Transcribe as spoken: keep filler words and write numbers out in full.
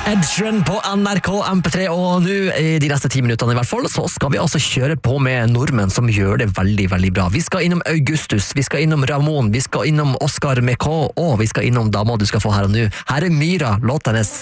Ed Sheeran på N R K M P tre, og nå i de neste ti minuttene i hvert fall, så skal vi altså kjøre på med nordmenn som gjør det veldig, veldig bra. Vi skal innom Augustus, vi skal innom Ramon, vi skal innom Oscar med K, og vi skal innom dama du skal få her og nå. Her er Myra, låt hennes